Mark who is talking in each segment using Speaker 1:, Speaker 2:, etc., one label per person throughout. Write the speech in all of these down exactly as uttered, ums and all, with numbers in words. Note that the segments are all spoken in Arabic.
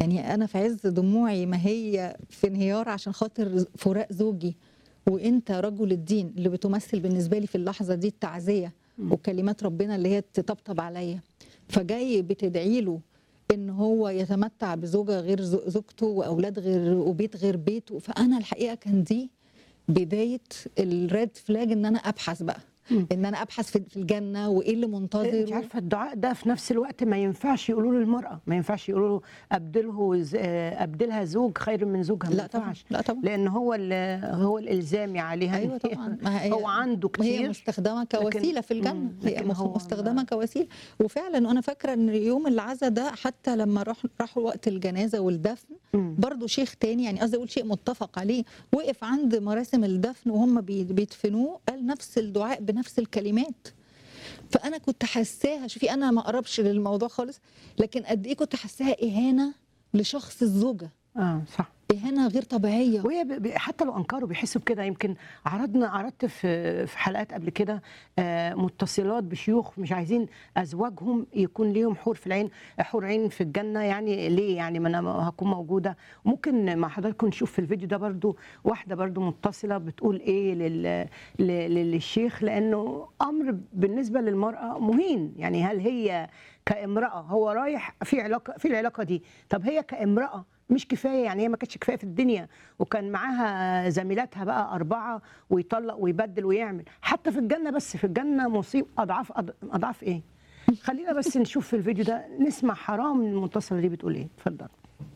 Speaker 1: يعني أنا في عز دموعي ما هي في انهيار عشان خاطر فراق زوجي، وأنت رجل الدين اللي بتمثل بالنسبة لي في اللحظة دي التعزية وكلمات ربنا اللي هي تطبطب عليا، فجاي بتدعي له ان هو يتمتع بزوجه غير زوجته واولاد غير وبيت غير بيته. فانا الحقيقه كان دي بدايه الريد فلاج ان انا ابحث بقى،
Speaker 2: مم.
Speaker 1: ان انا ابحث في في الجنه وايه اللي
Speaker 2: انت
Speaker 1: منتظر.
Speaker 2: عارفه الدعاء ده في نفس الوقت ما ينفعش يقولوا له المراه، ما ينفعش يقولوا له ابدله ز- آه، ابدلها زوج خير من زوجها، ما
Speaker 1: لا طبعا،
Speaker 2: ينفعش.
Speaker 1: لا طبعا.
Speaker 2: لان هو ال- هو الالزامي عليها إن
Speaker 1: ايوه
Speaker 2: هي-
Speaker 1: طبعا، ما هي
Speaker 2: هو عنده
Speaker 1: ما هي
Speaker 2: كتير
Speaker 1: مستخدمه
Speaker 2: لكن
Speaker 1: كوسيله في الجنه،
Speaker 2: مم،
Speaker 1: هي
Speaker 2: لكن
Speaker 1: مخ-
Speaker 2: هو
Speaker 1: مستخدمه
Speaker 2: ما
Speaker 1: كوسيله. وفعلا انا فاكره ان يوم العزاء ده حتى لما راح راحوا وقت الجنازه والدفن،
Speaker 2: مم.
Speaker 1: برضو شيخ تاني، يعني قصدي اقول شيء متفق عليه، وقف عند مراسم الدفن وهم بي- بيدفنوه قال نفس الدعاء بنفس الكلمات. فانا كنت حاساها، شوفي انا ما اقربش للموضوع خالص، لكن قد ايه كنت حاساها اهانه لشخص الزوجه،
Speaker 2: اه صح.
Speaker 1: اهانه غير طبيعيه.
Speaker 2: وهي ب- ب- حتى لو انكروا بيحسوا بكده. يمكن عرضنا عرضت في في حلقات قبل كده آه، متصلات بشيوخ مش عايزين ازواجهم يكون ليهم حور في العين، حور عين في الجنه. يعني ليه؟ يعني ما انا هكون موجوده. ممكن مع حضراتكم نشوف في الفيديو ده برضو واحده برضو متصله بتقول ايه لل ل- للشيخ، لانه امر بالنسبه للمراه مهين. يعني هل هي كامراه هو رايح في علاقه في العلاقه دي، طب هي كامراه مش كفايه؟ يعني هي ما كانتش كفايه في الدنيا وكان معاها زميلاتها بقى اربعه ويطلق ويبدل ويعمل، حتى في الجنه. بس في الجنه مصيب اضعاف أض- اضعاف ايه. خلينا بس نشوف في الفيديو ده نسمع حرام المتصله دي بتقول ايه. اتفضل.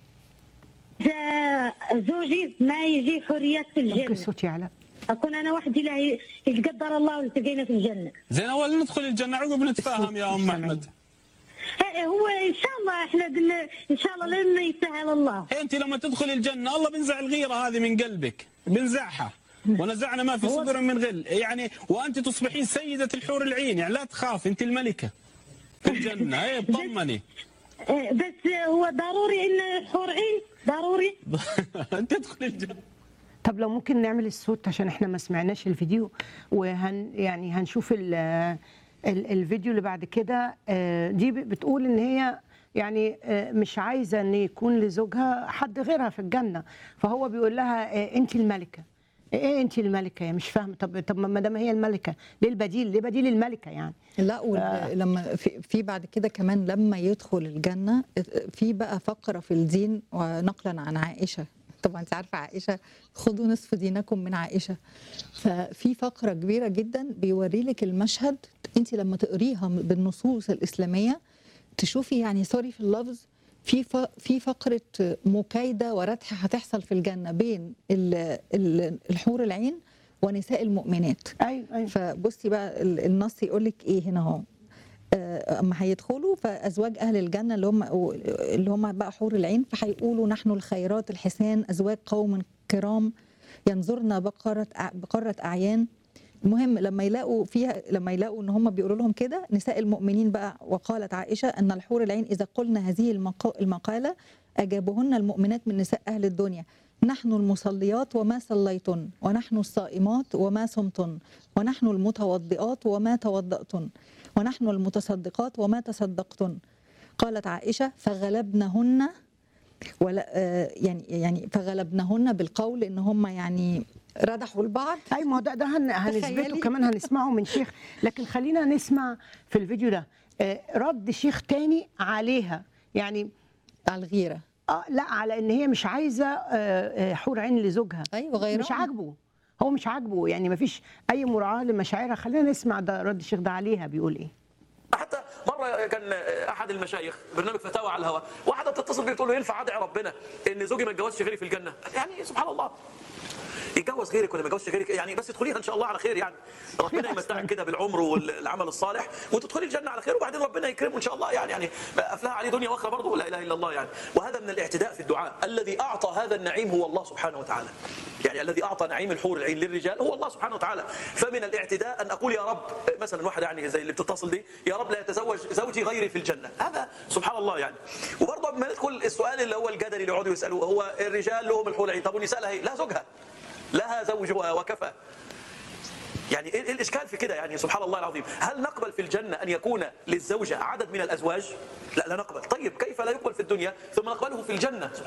Speaker 3: إذا زوجي ما يجي حريات في
Speaker 2: ممكن
Speaker 3: الجنة،
Speaker 2: الصوت يعلى.
Speaker 3: أكون أنا وحدي لا يتقدر الله والتقينا في الجنة.
Speaker 4: زين اول ندخل الجنه عقب نتفاهم يا ام احمد.
Speaker 3: إيه هو إن شاء الله إحنا بن... إن شاء الله لما يسهل الله.
Speaker 4: انت لما تدخل الجنه الله بينزع الغيره هذه من قلبك، بنزعها ونزعنا ما في صدر من غل، يعني وانت تصبحين سيده الحور العين، يعني لا تخاف انت الملكه في الجنه. اي اطمني.
Speaker 3: إيه بس هو ضروري إن حور عين ضروري.
Speaker 4: انت تدخل الجنه.
Speaker 2: طب لو ممكن نعمل الصوت عشان احنا ما سمعناش الفيديو، وهن يعني هنشوف ال ال الفيديو اللي بعد كده. آه، دي بتقول ان هي يعني آه، مش عايزه ان يكون لزوجها حد غيرها في الجنه، فهو بيقول لها آه، انت الملكه. ايه انت الملكه؟ يا مش فاهمه. طب طب ما دام هي الملكه ليه البديل؟ ليه بديل الملكه يعني؟
Speaker 1: لا ولما في, في بعد كده كمان لما يدخل الجنه في بقى فقره في الدين، ونقلا عن عائشه، طبعا انت عارفه عائشه، خذوا نصف دينكم من عائشه. ففي فقره كبيره جدا بيوري لك المشهد، انت لما تقريها بالنصوص الاسلاميه تشوفي، يعني سوري في اللفظ، في ف- في فقره مكايده وردح هتحصل في الجنه بين ال- ال- الحور العين ونساء المؤمنات.
Speaker 2: ايوه ايوه.
Speaker 1: فبصي بقى ال- النص يقول لك ايه هنا اهو. آه، اما هيدخلوا فازواج اهل الجنه اللي هم اللي هم بقى حور العين، فهيقولوا نحن الخيرات الحسان ازواج قوم كرام ينظرنا بقره أع- بقره اعيان. المهم لما يلاقوا فيها، لما يلاقوا ان هم بيقولوا لهم كده نساء المؤمنين بقى، وقالت عائشه ان الحور العين اذا قلنا هذه المقا- المقاله اجابهن المؤمنات من نساء اهل الدنيا: نحن المصليات وما صليتن، ونحن الصائمات وما صمتن، ونحن المتوضئات وما توضأتن، ونحن المتصدقات وما تصدقتن. قالت عائشة: فغلبنهن، ولا آه، يعني يعني فغلبنهن بالقول ان هم يعني ردحوا البعض.
Speaker 2: اي ما هو ده ده هن هنثبته
Speaker 1: تخيلي.
Speaker 2: كمان، هنسمعه من شيخ. لكن خلينا نسمع في الفيديو ده آه، رد شيخ تاني عليها. يعني
Speaker 1: على الغيرة.
Speaker 2: اه لا، على ان هي مش عايزه آه، آه، حور عين لزوجها.
Speaker 1: ايوه غيران.
Speaker 2: مش عاجبه، هو مش عاجبه، يعني ما فيش اي مراعاه لمشاعرها. خلينا نسمع ده رد الشيخ ده عليها بيقول ايه.
Speaker 5: حتى مره كان احد المشايخ برنامج فتاوى على الهواء، واحده بتتصل بيه بتقول له: ينفع ادعي ربنا ان زوجي ما يتجوزش غيري في الجنه؟ يعني سبحان الله، يتجوز غيرك ولا ما يتجوزش غيرك، يعني بس تدخليها ان شاء الله على خير، يعني ربنا يمتعك كده بالعمر والعمل الصالح وتدخلي الجنه على خير، وبعدين ربنا يكرمه ان شاء الله. يعني يعني افلح عليه دنيا واخره برضه، لا اله الا الله يعني. وهذا من الاعتداء في الدعاء. الذي اعطى هذا النعيم هو الله سبحانه وتعالى. يعني الذي اعطى نعيم الحور العين للرجال هو الله سبحانه وتعالى. فمن الاعتداء ان اقول يا رب، مثلا واحده يعني زي اللي بتتصل دي: يا رب لا يتزوج زوجي غيري في الجنه. هذا سبحان الله يعني. وبرضه قبل ما ندخل السؤال اللي هو الجدلي اللي يقعدوا يسالوه: هو الرجال لهم الحور العين، طب والنساء لها ايه؟ لا زوجها، لها زوجها وكفى. يعني ايه الاشكال في كده؟ يعني سبحان الله العظيم، هل نقبل في الجنه ان يكون للزوجه عدد من الازواج؟ لا لا نقبل. طيب كيف لا يقبل في الدنيا ثم نقبله في الجنه؟